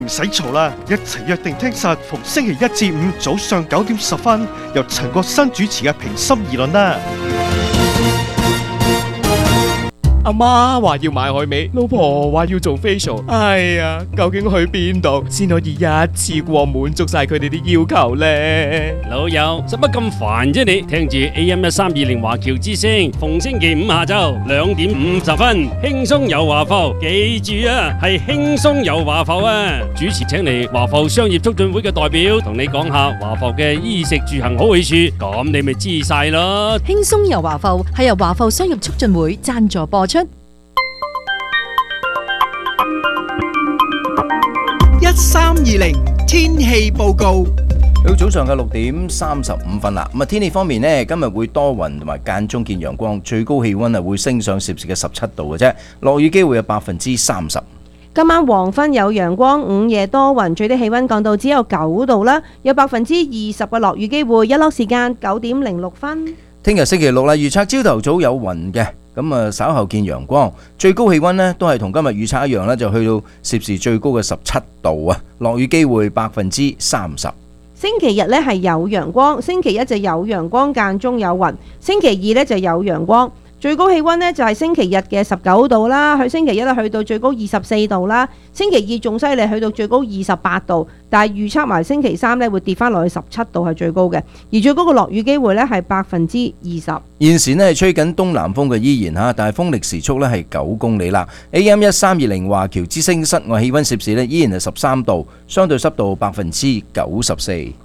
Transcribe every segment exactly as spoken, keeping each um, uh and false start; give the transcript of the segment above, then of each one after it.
唔使嘈啦，一齊約定聽實，逢星期一至五早上九點十分，由陳國新主持嘅平心而論啦。 阿媽話要買海味，老婆話要做 facial， 哎呀，究竟去邊度先可以一次過滿足晒佢哋啲要求呢？ 老友，使乜咁煩啫你？聽住 A M 一三二零華僑之聲，逢星期五下晝兩點五十分，輕鬆遊華埠，記住啊，係輕鬆遊華埠啊！主持請嚟華埠商業促進會嘅代表，同你講下華埠嘅衣食住行好去處，咁你咪知晒咯。 輕鬆遊華埠係由華埠商業促進會贊助播出。 一三二零天氣報告。 到早上嘅六點三十五分啦。咁啊，天氣方面呢，今日會多雲同埋間中見陽光，最高氣溫啊會升上攝氏嘅十七度嘅啫，落雨機會有百分之三十。 今晚黃昏有陽光，午夜多雲，最低氣溫降到只有九度啦，有百分之二十嘅落雨機會，日落時間九點零六分。 聽日星期六啦，預測朝頭早有雲嘅。咁啊，稍後見陽光，最高氣溫呢都係同今日預測一樣啦，就去到攝氏最高嘅十七度啊，落雨機會百分之三十。 星期日呢係有陽光，星期一就有陽光間中有雲，星期二呢就有陽光，最高氣溫呢就係星期日嘅十九度啦，去星期一呢去到最高二十四度啦，星期二仲犀利，去到最高二十八度，但係預測埋星期三呢會跌翻落去十七度係最高嘅，而最高嘅落雨機會呢係百分之二十。 現時呢係吹緊東南風嘅依然嚇，但係風力時速呢係九公里啦。A M 一三二零華僑之聲室外氣溫攝氏呢依然係十三度，相對濕度百分之九十四。 一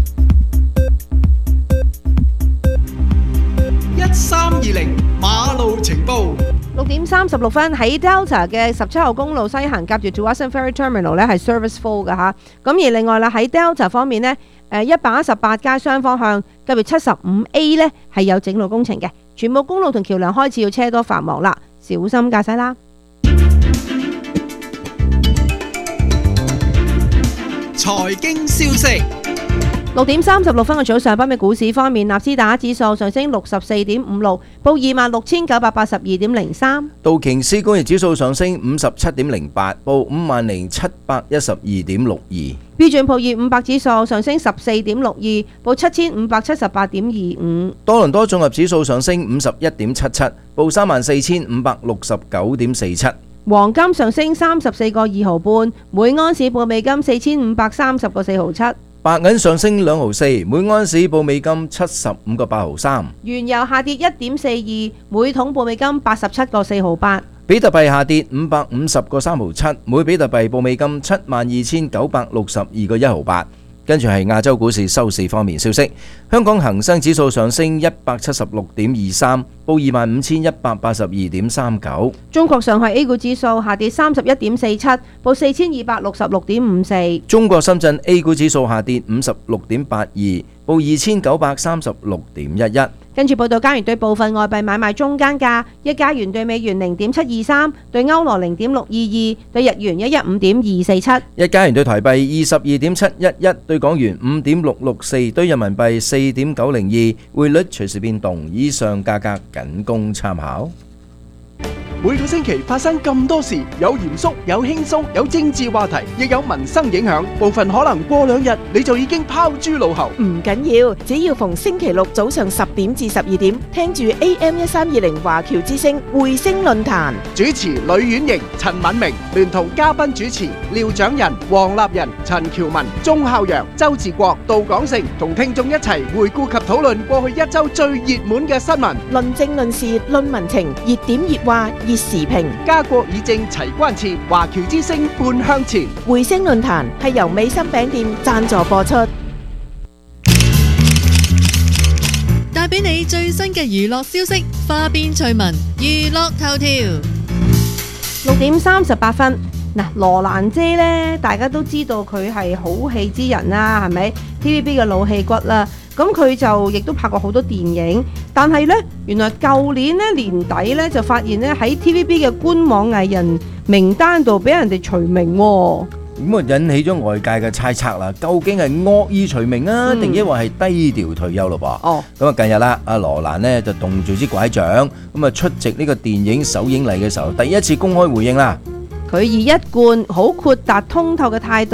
三二零馬路情報。 六點三十六分喺 Delta 嘅十七號公路西行，夾住 Tsawwassen Ferry Terminal 咧係 service full 嘅嚇。咁而另外啦喺 Delta 方面呢，誒一百一十八街雙方向，夾住七十五 A 呢係有整路工程嘅，全部公路同橋梁開始要車多繁忙啦，小心駕駛啦。 財經消息。 六點三十六分嘅早上，北美股市方面，納斯達克指數上升六十四點五六，報二萬六千九百八十二點零三。 道瓊斯工業指數上升五十七點零八，報五萬零七百一十二點六二。 標準普爾五百指數上升十四點六二，報七千五百七十八點二五。 多倫多綜合指數上升五十一點七七，報三萬四千五百六十九點四七。 黃金上升三十四個二毫半，每盎司報美金四千五百三十個四毫七。 白銀上升兩毫四，每盎司報美金七十五個八毫三。 原油下跌一點四二，每桶報美金八十七個四毫八。 比特幣下跌五百五十個三毫七，每比特幣報美金七萬二千九百六十二個一毫八。跟住係亞洲股市收市方面消息，香港恒生指數上升一百七十六點二三，報二萬五千一百八十二點三九。 中國上海 A 股指數下跌三十一點四七，報四千二百六十六點五四。 中國深圳 A 股指數下跌五十六點八二，報二千九百三十六點一一。 跟住報道加元對部分外幣買賣中間價，一加元對美元零點七二三，對歐羅零點六二二，對日元一一五點二四七。 一加元對台幣二十二點七一一，對港元五點六六四，對人民幣四點九零二。匯率隨時變動，以上價格僅供參考。 每個星期發生咁多事，有嚴肅，有輕鬆，有政治話題，亦有民生影響。部分可能過兩日你就已經拋諸腦後。 唔緊要，只要逢星期六早上十點至十二點，聽住 A M 一三二零華僑之聲匯聲論壇， 主持呂婉瑩、陳敏明，聯同嘉賓主持廖長仁、黃立仁、陳喬文、鐘孝陽、周志國、杜廣成，同聽眾一齊回顧及討論過去一周最熱門嘅新聞， 論政論事論民情，熱點熱話熱時評， 家國以正齊關切。華僑之聲半向前， 匯聲論壇係由美心餅店贊助播出， 帶俾你最新嘅娛樂消息，花邊趣聞，娛樂頭條。 六點三十八分，嗱，羅蘭姐呢，大家都知道佢係好戲之人啦，係咪 T V B 嘅老戲骨啦？咁佢就亦都拍過好多電影，但係呢，原來舊年呢年底呢，就發現呢喺 T V B 嘅官網藝人名單度俾人哋除名喎。 咁啊引起咗外界嘅猜測啦，究竟係惡意除名啊，定抑或係低調退休咯噃？哦，咁啊近日啦，阿羅蘭呢就動住支拐杖，咁啊出席呢個電影首映禮嘅時候，第一次公開回應啦。 佢以一貫好豁達通透嘅態度